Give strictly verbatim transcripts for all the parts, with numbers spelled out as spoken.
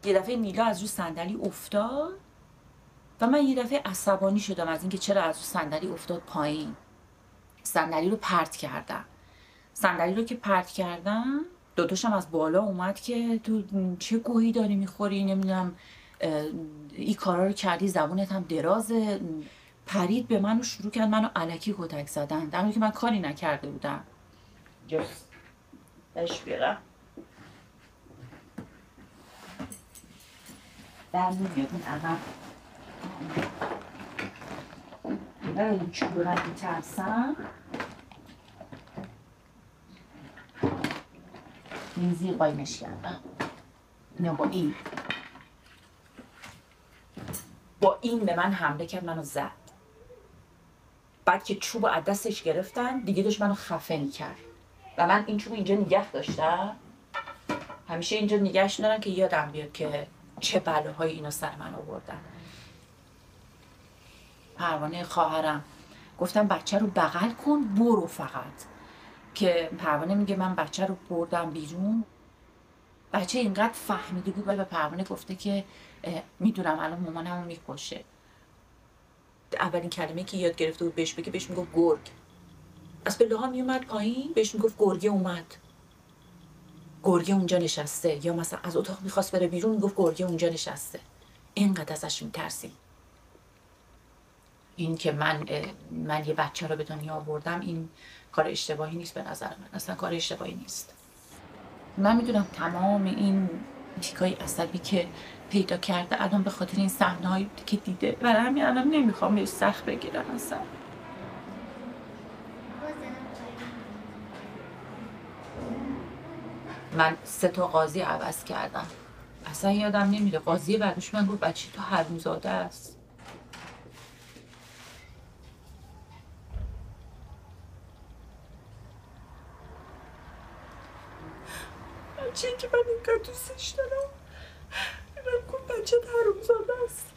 یه دفعه نیلا از رو صندلی افتاد و من یه دفعه عصبانی شدم از اینکه چرا از رو صندلی افتاد پایین. صندلی رو پرت کردم. صندلی رو که پرت کردم داداشم از بالا اومد که تو چه گویی داری میخوری، نمیدونم این کارا رو کردی، زبونت هم درازه. پرید به من و شروع کرد منو الکی کتک زدن، در حالی که من کاری نکرده بودم. جست بهش بیارم در نمیاد این عقب برای این چوب رو میترسم. این زیر قایمش کردم. اینو با این با این به من حمله کرد، منو زد. بعد که چوب از دستش گرفتن دیگه داشت منو خفه میکرد و من این چوب اینجا نگه داشتم، همیشه اینجا نگهش دارم که یادم بیاد که چه بلاهای اینا سر من آوردن. پروانه خواهرم گفتم بچه رو بغل کن برو فقط، که پروانه میگه من بچه رو بردم بیرون. بچه اینقدر فهمیده بود و به پروانه گفته که میدونم الان مامانم رو میکشه. اولین کلمه که یاد گرفته بود بهش بگه بهش میگفت گرگ. از پله ها میومد پایین بهش میگفت گرگه اومد، گرگه اونجا نشسته. یا مثلا از اتاق میخواست بره بیرون میگفت گرگه اونجا نشسته. اینقدر ازش میترسیم. این که من من یه بچه رو به دنیا آوردم این کار اشتباهی نیست به نظر من، اصلا کار اشتباهی نیست. من میدونم تمام این تیکای عصبی که پیدا کرده الان به خاطر این صحنه‌هایی که دیده، برای همین الان نمیخوام بهش سخت بگیرم. اصلا من سه تا قاضی عوض کردم، اصلا یادم نمیره. قاضی بعدش من گفت بچه تو حرومزاده است. بچه که من اینقدر دوستش دارم من گفت بچه حرومزاده است.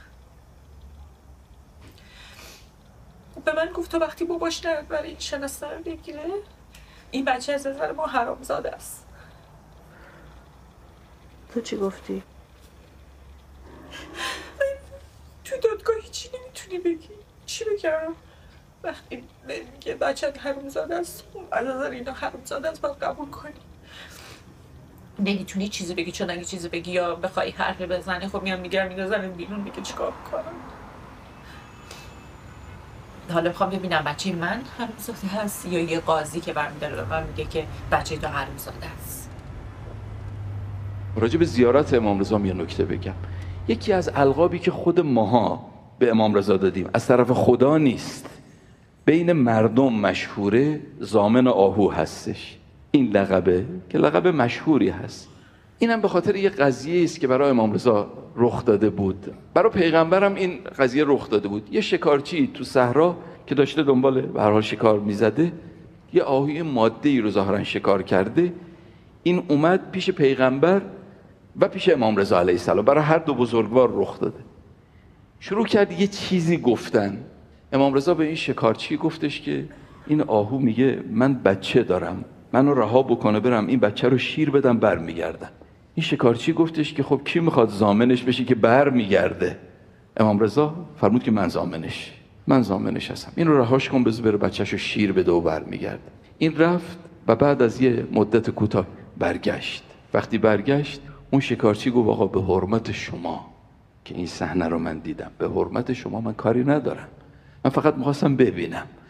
به من گفت تو وقتی باباش نرد برای این شناسه رو بگیره این بچه از نظر ما حرامزاده است. تو چی گفتی؟ تو دادگاه هیچی نمیتونی بگی. چی بگم؟ وقتی میگه بچه حرامزاده است از نظر اینا حرامزاده است باید قبول کنی. نمیتونی چیزی بگی، چون اگه چیزی بگی یا بخوای حرفی بزنی خب میان میگم میندازن بیرون، میگه چیکار کنم. حالا میخوام ببینم بچه من حرومزاده هست یا یه قاضی که برمی‌داره به من میگه که بچه تو حرومزاده است. راجع به زیارت امام رضا یه نکته بگم. یکی از القابی که خود ماها به امام رضا دادیم از طرف خدا نیست، بین مردم مشهوره، ضامن آهو هستش. این لقبه که لقب مشهوری هست. اینم به خاطر یه قضیه است که برای امام رضا رخ داده بود. برای پیغمبرم این قضیه رخ داده بود. یه شکارچی تو صحرا که داشته دنبال به هر حال شکار میزده، یه آهوی ماده‌ای رو ظاهرا شکار کرده. این اومد پیش پیغمبر و پیش امام رضا علیه السلام، برای هر دو بزرگوار رخ داده. شروع کرد یه چیزی گفتن. امام رضا به این شکارچی گفتش که این آهو میگه من بچه دارم، منو رها بکنه برم این بچه رو شیر بدم برمیگردم. این شکارچی گفتش که خب کی میخواد ضامنش بشه که برمیگرده؟ امام رضا فرمود که من ضامنش من ضامنش هستم، این رو رهاش کن بذار بره بچه‌شو شیر بده و برمیگرده. این رفت و بعد از یه مدت کوتاه برگشت. وقتی برگشت اون شکارچی گفت آقا به حرمت شما که این صحنه رو من دیدم، به حرمت شما من کاری ندارم، من فقط میخواستم ببینم.